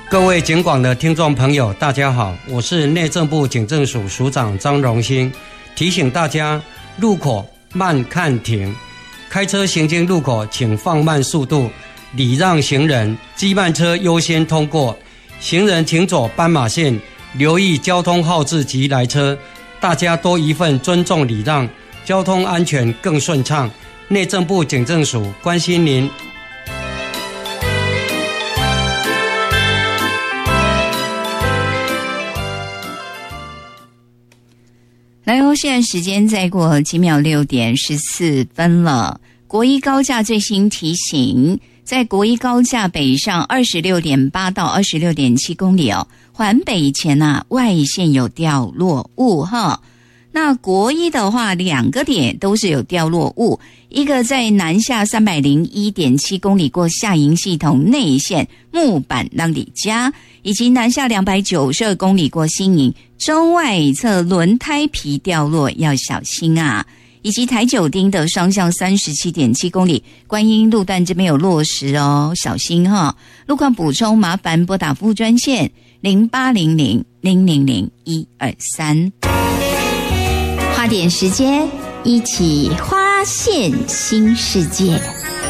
各位警广的听众朋友，大家好，我是内政部警政署署长张荣兴，提醒大家路口慢看停，开车行经路口请放慢速度，礼让行人，机慢车优先通过，行人请走斑马线，留意交通号志及来车，大家多一份尊重礼让，交通安全更顺畅。内政部警政署关心您。 来哦，现在时间再过几秒6:14了。国一高架最新提醒，在国一高架北上26.8到26.7公里哦，环北前外线有掉落物哈。那国一的话，2个点都是有掉落物，一个在南下301.7公里过下营系统内线木板浪里家，以及南下292公里过新营中外侧轮胎皮掉落要小心啊，以及台九丁的双向37.7公里观音路段这边有落石哦，小心哈。路况补充麻烦拨打服务专线0800-000-123。花点时间，一起发现新世界。